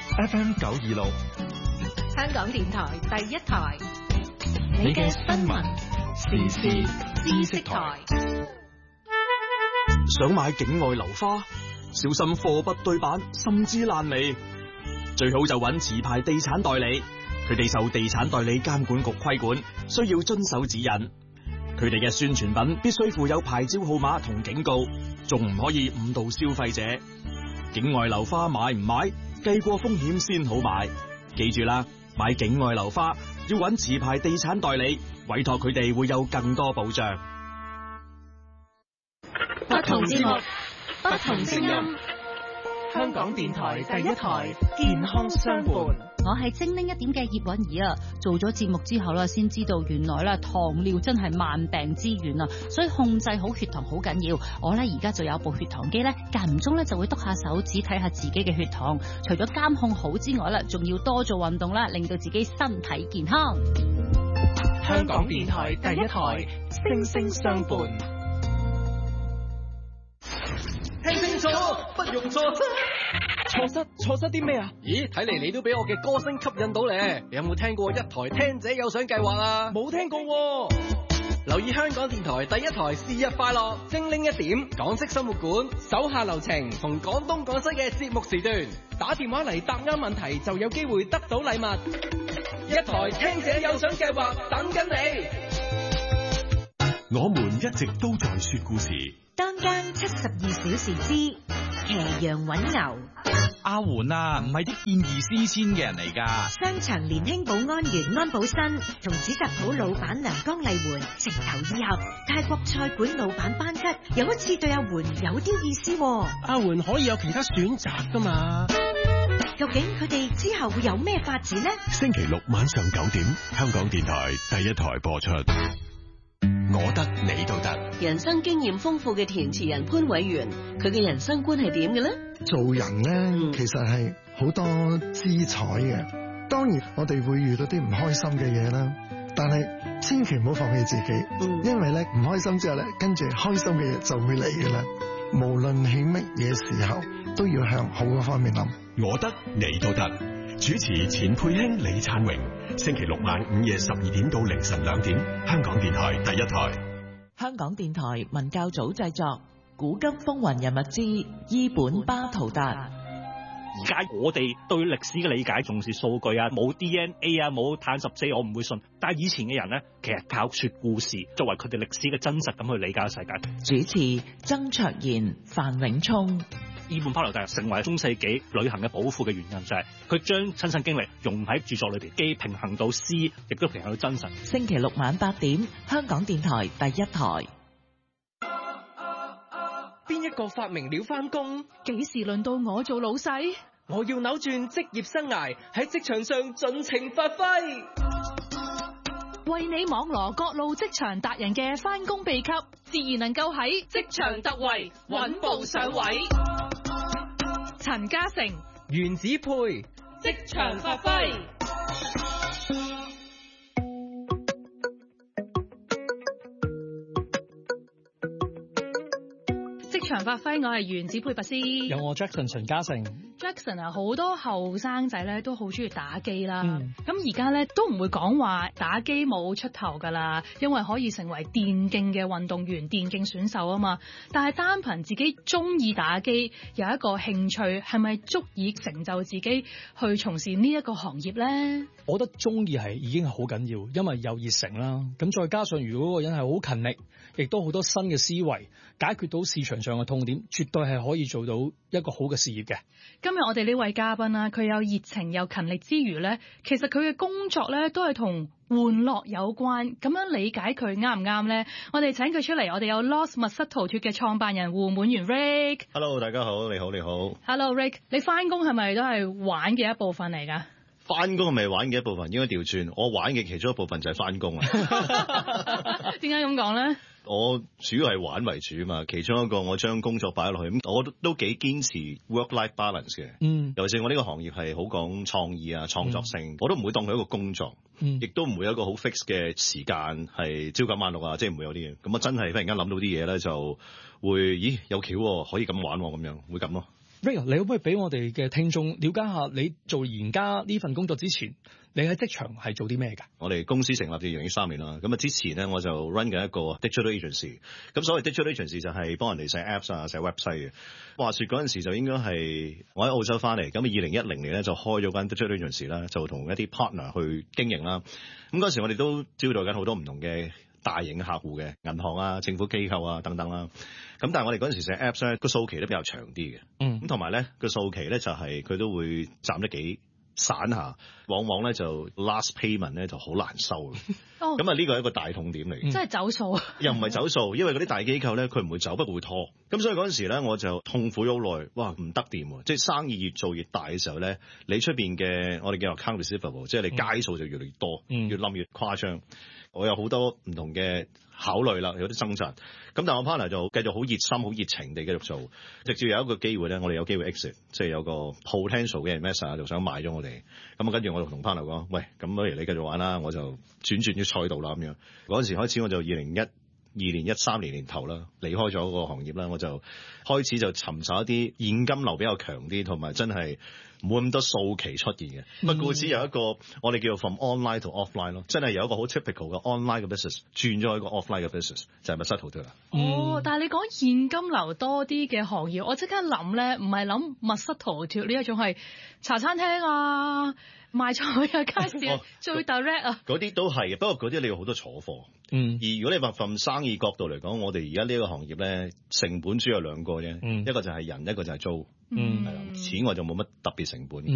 FM 926， 香港電台第一台， 你嘅新聞時事知識台。 想買境外樓花，小心貨不對版，甚至爛尾。最好就揾持牌地產代理，佢哋受地產代理監管局規管，需要遵守指引。佢哋嘅宣傳品必須附有牌照號碼同警告，仲唔可以誤導消費者。境外樓花買唔買，計過風險先好買。記住啦，買境外樓花要揾持牌地產代理，委託佢哋會有更多保障。 不同節目，不同聲音。香港電台第一台，健康相伴。 我係精靈一點嘅葉韻儀啊，做咗節目之後啦，先知道原來啦糖尿真係萬病之源啊，所以控制好血糖好緊要。我咧而家就有部血糖機咧，間唔中咧就會篤下手指睇下自己嘅血糖。除咗監控好之外啦，仲要多做運動啦，令到自己身體健康。 香港電台第一台，聲聲相伴。 聽清楚，不容錯失。錯失啲咩啊？咦，睇嚟你都俾我嘅歌聲吸引到咧。你有冇聽過一台聽者有獎計劃啊？冇聽過喎。留意香港電台第一台是日快樂，精靈一點，港式生活館，手下留情，同廣東廣西嘅節目時段，打電話嚟答啱問題就有機會得到禮物。一台聽者有獎計劃等緊你。 我們一直都在說故事。 當間72小時之騎羊搵牛。 阿媛啊，唔係啲見異思遷嘅人嚟㗎。 商場年輕保安員安保新同紙紮鋪老闆娘江麗媛情投意合。泰國菜館老闆班吉有一次對阿媛有啲意思。 阿媛可以有其他選擇㗎嘛？ 究竟佢哋之後會有咩發展呢？ 星期六晚上9點，香港電台第一台播出。我得你都得。 人生經驗豐富嘅填詞人潘偉源，佢嘅人生觀係點嘅呢？ 做人呢，其實係好多姿彩嘅。當然我哋會遇到啲唔開心嘅嘢啦，但係千祈唔好放棄自己，因為咧唔開心之後咧，跟住開心嘅嘢就會嚟嘅啦。無論喺乜嘢時候，都要向好嘅方面諗。 我得你都得。主持錢佩卿、李燦榮，星期六晚午夜12點到凌晨2點，香港電台第一台。 香港電台文教組製作《古今風雲人物之伊本巴圖達》。 而家我哋對歷史嘅理解重視數據啊，冇 DNA 啊，冇碳14，我唔會信。但係以前嘅人咧，其實靠說故事作為佢哋歷史嘅真實咁去理解世界。 主持曾卓賢、范永聰。 伊本巴圖達成為中世紀旅行嘅寶庫嘅原因就係佢將親身經歷融喺著作裏邊，既平衡到詩，亦都平衡到真實。 星期六晚8點，香港電台第一台。 邊一個發明了返工？ 幾時輪到我做老細？ 我要扭轉職業生涯，喺職場上盡情發揮。 為你網羅各路職場達人嘅返工秘笈，自然能夠喺職場突圍，穩步上位。陳嘉誠、 原子配職場發揮。職場發揮，我係原子配拔師， 有我 Jackson 陳嘉誠。 Jackson 啊，好多後生仔咧都好中意打機啦。咁而家咧都唔會講話打機冇出頭噶啦，因為可以成為電競嘅運動員、電競選手啊嘛。但係單憑自己中意打機，有一個興趣，係咪足以成就自己去從事呢一個行業咧？ 我覺得中意係已經係好緊要，因為有熱誠啦。咁再加上如果個人係好勤力，亦都好多新嘅思維，解決到市場上嘅痛點，絕對係可以做到一個好嘅事業嘅。 今日我哋呢位嘉賓啊，佢有熱情又勤力之餘呢，其實佢嘅工作呢都係同玩樂有關。咁樣理解佢啱唔啱呢？我哋請佢出嚟，我哋有 Lost 密室逃脫嘅創辦人胡滿元 Rick。 Hello， 大家好，你好，你好。 Hello Rick，你返工係咪都係玩嘅一部分嚟㗎？ 返工係咪玩嘅一部分？應該調轉，我玩嘅其中一部分就係返工啊。 點解咁講呢？ 我主要係玩為主嘛，其中一個我將工作擺落去，咁我都幾堅持 work-life balance 嘅。尤其是我呢個行業係好講創意啊、創作性，我都唔會當佢一個工作，亦都唔會有一個好 fix 嘅時間係朝9晚6啊，即係唔會有啲嘢。咁我真係忽然間諗到啲嘢咧，就會有橋可以咁玩咁樣，會咁咯。 Rick， 你可唔可以俾我哋嘅聽眾了解下你做而家呢份工作之前，你喺職場係做啲咩㗎？ 我哋公司成立至2013年啦，咁啊之前咧我就 run 緊一個 digital agency， 咁所謂 digital agency 就係幫人哋寫 apps 啊、寫 website 嘅。話說嗰陣時就應該係我喺澳洲翻嚟，咁2010年咧就開咗間 digital agency 啦，就同一啲 partner 去經營啦。咁嗰時我哋都招待緊好多唔同嘅大型嘅客戶嘅銀行啊、政府機構啊等等啦。咁但係我哋嗰陣時寫 apps 咧個數期都比較長啲嘅，咁同埋咧個數期咧就係佢都會斬得幾散下，往往咧就 last payment 咧就好難收嘅。咁啊呢個係一個大痛點嚟， 即係走數啊！ 又唔係走數，因為嗰啲大機構咧佢唔會走，不過會拖。咁所以嗰陣時咧我就痛苦咗好耐，哇唔得掂喎！即係生意越做越大嘅時候咧，你出邊嘅我哋叫 account receivable， 即係你街數就越嚟越多，越冧越誇張。我有好多唔同嘅考慮啦，有啲掙扎。咁但係我 partner 就繼續好熱心、好熱情地繼續做，直至有一個機會咧，我哋有機會 exit， 即係有個 potential 嘅 investor 就想買咗我哋。咁啊跟住我就同 partner 講：喂，咁不如你繼續玩啦，我就轉咗賽道啦咁樣。嗰陣時開始我就2012年、13年年頭啦，離開咗個行業啦，我就開始就尋找一啲現金流比較強啲，同埋真係冇咁多數期出現嘅。不過故此有一個我哋叫做 from online to offline 咯，真係有一個好 typical 嘅 online 嘅 business 轉咗一個 offline 嘅 business， 就係密室逃脫啦。 但係你講現金流多啲嘅行業，我即刻諗咧，唔係諗密室逃脫呢一種係茶餐廳啊、賣菜啊、街市啊、最 direct 啊， 嗰啲都係嘅。不過嗰啲你要好多坐貨。而如果你話從生意角度嚟講，我哋而家呢個行業咧，成本主要有兩個啫，一個就係人，一個就係租。係啦，此外就冇乜特別成本。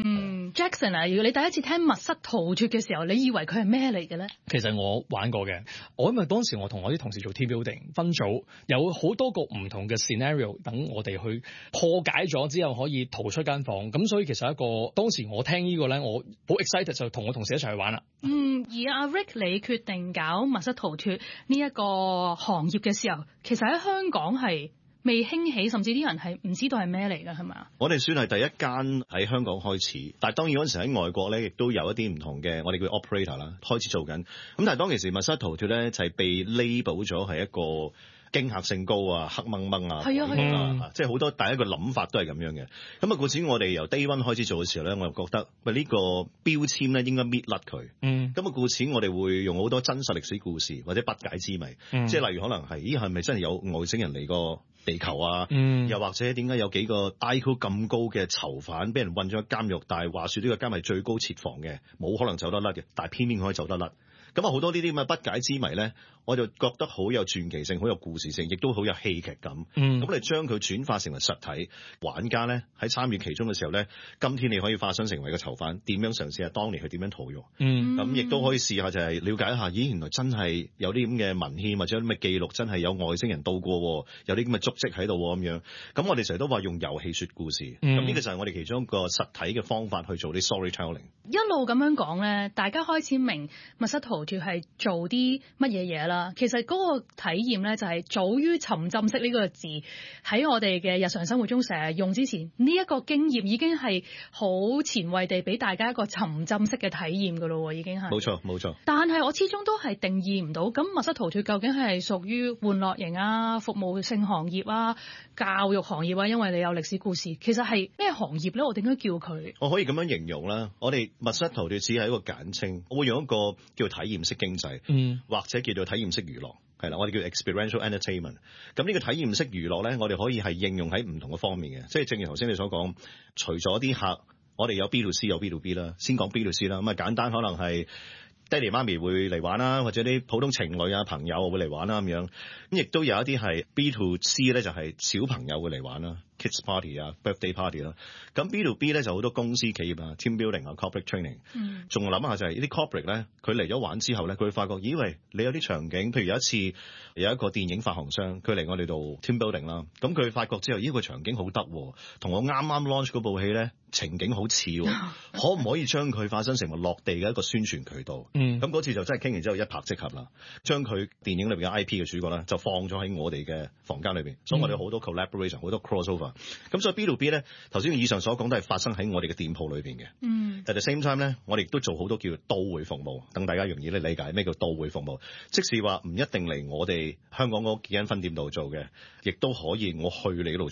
Jackson 啊，如果你第一次聽密室逃脫嘅時候，你以為佢係咩嚟嘅咧？ 其實我玩過嘅，因為當時我同我啲同事做 team building 分組，有好多個唔同嘅 scenario 等我哋去破解咗之後可以逃出間房。咁所以其實一個當時我聽呢個咧，我好 excited 就同我同事一齊去玩啦。 而阿 Rick 你決定搞密室逃脫呢一個行業嘅時候，其實喺香港係未興起，甚至啲人係唔知道係咩嚟㗎，係咪？我哋算係第一間喺香港開始，但係當然嗰陣時喺外國咧，亦都有一啲唔同嘅，我哋叫 operator 啦，開始做緊。咁但係當其時密室逃脫咧，就係被 label 咗係一個驚嚇性高啊、黑掹掹啊，即係好多第一個諗法都係咁樣嘅。咁啊，故此我哋由 day one 開始做嘅時候咧，我就覺得喂呢個標籤咧應該搣甩佢。咁啊，故此我哋會用好多真實歷史故事或者不解之謎，即係例如可能係係咪真係有外星人嚟過地球啊？又或者點解有幾個 IQ 咁高嘅囚犯俾人韞咗監獄，但係話說呢個監係最高設防嘅，冇可能走得甩嘅，但係偏偏可以走得甩。咁啊，好多呢啲咁嘅不解之謎咧，我就覺得好有傳奇性、好有故事性，亦都好有戲劇感。咁你將佢轉化成為實體，玩家咧喺參與其中嘅時候咧，今天你可以化身成為個囚犯，點樣嘗試下當年佢點樣逃獄。咁亦都可以試下就係了解一下，咦，原來真係有啲咁嘅文獻或者有啲咁嘅記錄，真係有外星人到過，有啲咁嘅足跡喺度咁樣。咁我哋成日都話用遊戲說故事，咁呢個就係我哋其中一個實體嘅方法去做啲 storytelling。 一路咁樣講咧，大家開始明密室逃脫係做啲乜嘢嘢啦。其實嗰個體驗咧就係早於沉浸式呢個字喺我哋嘅日常生活中成日用之前，呢一個經驗已經係好前衛地俾大家一個沉浸式嘅體驗噶咯，已經係。 冇錯。 但係我始終都係定義唔到，咁密室逃脫究竟係屬於玩樂型啊、服務性行業啊、教育行業啊？因為你有歷史故事，其實係咩行業咧？我點樣叫佢？ 我可以咁樣形容啦，我哋密室逃脫只係一個簡稱，我會用一個叫體驗式經濟，或者叫做體驗式娛樂，係啦，我哋叫 experiential entertainment。咁呢個體驗式娛樂咧，我哋可以係應用喺唔同嘅方面嘅，即係正如頭先你所講，除咗啲客，我哋有 B to C 有 B to B 啦，先講 B to C 啦。咁啊簡單可能係爹哋媽咪會嚟玩啦，或者啲普通情侶啊朋友會嚟玩啦咁樣。咁亦都有一啲係 B to C 咧，就係小朋友會嚟玩啦。Kids party 啊 ，birthday party 啦，咁 B to B 咧就好多公司企業啊 ，team building 啊 ，corporate training，仲諗下就係呢啲 corporate 咧，佢嚟咗玩之後咧，佢會發覺，咦喂，你有啲場景，譬如有一次有一個電影發行商，佢嚟我哋度 team building 啦，咁佢發覺之後，呢個場景好得，同我啱啱 launch 嗰部戲咧情景好似，可唔可以將佢發生成為落地嘅一個宣傳渠道？咁嗰次就真係傾完之後一拍即合啦，將佢電影裏邊嘅 IP 嘅主角咧就放咗喺我哋嘅房間裏邊，所以我哋好多 collaboration， 好多 crossover。咁所以 B to B 咧，頭先以上所講都係發生喺我哋嘅店鋪裏邊嘅。但係 same time 咧，我哋亦都做好多叫做到會服務，等大家容易咧理解咩叫到會服務。即使話唔一定嚟我哋香港嗰幾間分店度做嘅，亦都可以我去你嗰度做嘅。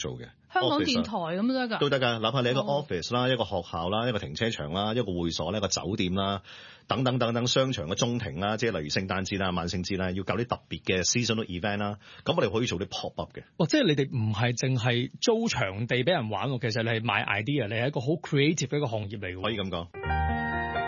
香港電台咁都得㗎， 都得㗎。哪怕你一個 office 啦、一個學校啦、一個停車場啦、一個會所咧、一個酒店啦，等等等等，商場嘅中庭啦，即係例如聖誕節啦、萬聖節啦，要搞啲特別嘅 seasonal event 啦，咁我哋可以做啲 pop up 嘅。 即係你哋唔係淨係租場地俾人玩喎，其實你係賣 idea，你係一個好 creative 嘅一個行業嚟㗎。 可以咁講。